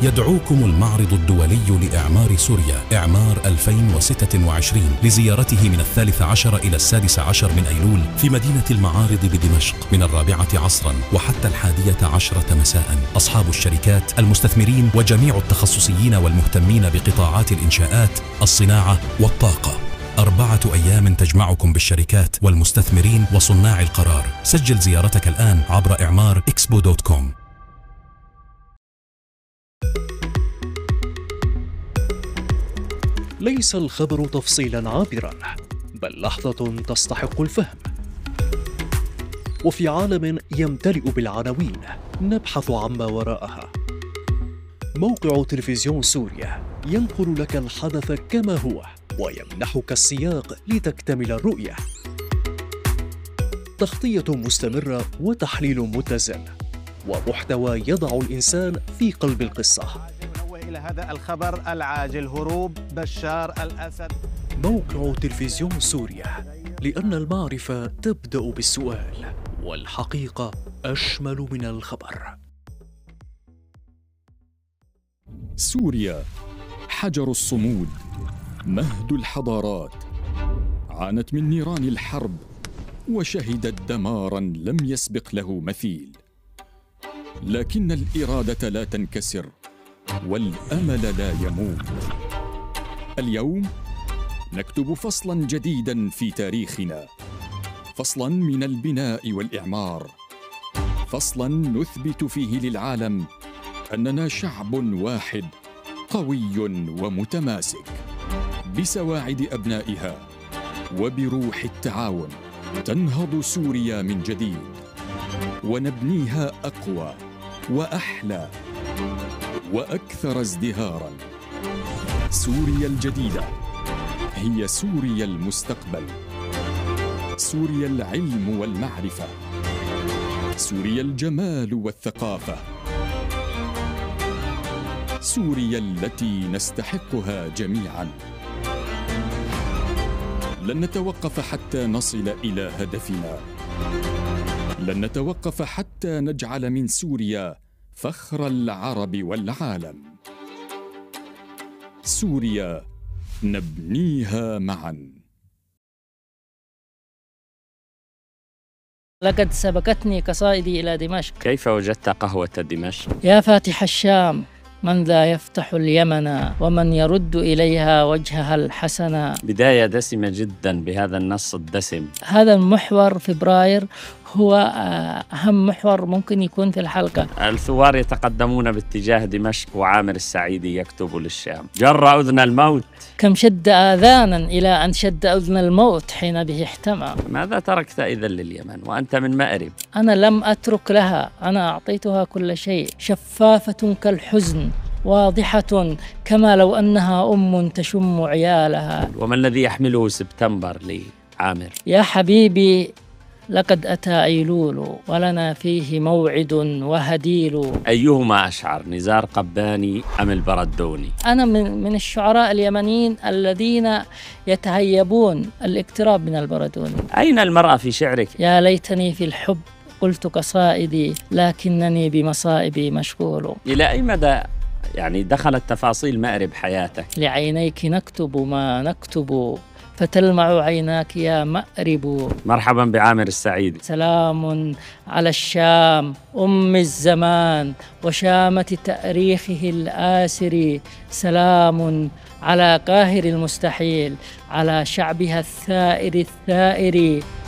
يدعوكم المعرض الدولي لإعمار سوريا إعمار 2026 لزيارته من 13 إلى 16 من أيلول في مدينة المعارض بدمشق من 4 عصرا وحتى 11 مساء. أصحاب الشركات، المستثمرين وجميع التخصصيين والمهتمين بقطاعات الإنشاءات، الصناعة والطاقة. 4 أيام تجمعكم بالشركات والمستثمرين وصناع القرار. سجل زيارتك الآن عبر إعمار-expo.com. ليس الخبر تفصيلا عابرا، بل لحظة تستحق الفهم. وفي عالم يمتلئ بالعناوين نبحث عما وراءها. موقع تلفزيون سوريا ينقل لك الحدث كما هو ويمنحك السياق لتكتمل الرؤية. تغطية مستمرة وتحليل متزن ومحتوى يضع الإنسان في قلب القصة. إلى هذا الخبر العاجل: هروب بشار الأسد. موقع تلفزيون سوريا، لأن المعرفة تبدأ بالسؤال والحقيقة أشمل من الخبر. سوريا حجر الصمود، مهد الحضارات، عانت من نيران الحرب وشهدت دماراً لم يسبق له مثيل، لكن الإرادة لا تنكسر والأمل لا يموت. اليوم نكتب فصلاً جديداً في تاريخنا، فصلاً من البناء والإعمار، فصلاً نثبت فيه للعالم أننا شعب واحد قوي ومتماسك. بسواعد أبنائها وبروح التعاون تنهض سوريا من جديد، ونبنيها أقوى وأحلى وأكثر ازدهاراً. سوريا الجديدة هي سوريا المستقبل، سوريا العلم والمعرفة، سوريا الجمال والثقافة، سوريا التي نستحقها جميعاً. لن نتوقف حتى نصل إلى هدفنا، لن نتوقف حتى نجعل من سوريا فخر العرب والعالم. سوريا نبنيها معاً. لقد سبقتني قصائدي إلى دمشق. كيف وجدت قهوة دمشق؟ يا فاتح الشام، من ذا يفتح اليمن ومن يرد إليها وجهها الحسنا. بداية دسمة جدا بهذا النص الدسم. هذا المحور فبراير هو أهم محور ممكن يكون في الحلقة. الثوار يتقدمون باتجاه دمشق وعامر السعيدي يكتب للشام: جر أذن الموت. كم شد آذانا إلى أن شد أذن الموت حين به احتمى. ماذا تركت إذن لليمن وأنت من مأرب؟ أنا لم أترك لها، أنا أعطيتها كل شيء. شفافة كالحزن، واضحة كما لو أنها أم تشم عيالها. وما الذي يحمله سبتمبر لعامر؟ يا حبيبي، لقد أتى أيلول ولنا فيه موعد وهديل. أيهما أشعر، نزار قباني أم البردوني؟ أنا من الشعراء اليمنيين الذين يتهيبون الاقتراب من البردوني. أين المرأة في شعرك؟ يا ليتني في الحب قلت قصائدي، لكنني بمصائبي مشغول. إلى أي مدى دخلت تفاصيل مأرب حياتك؟ لعينيك نكتب ما نكتب، فتلمع عيناك يا مأرب. مرحبا بعامر السعيدي. سلام على الشام أم الزمان وشامة تأريخه الآسر. سلام على قاهر المستحيل، على شعبها الثائر الثائر.